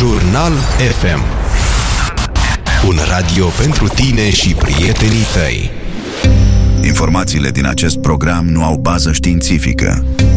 Jurnal FM. Un radio pentru tine și prietenii tăi. Informațiile din acest program nu au bază științifică.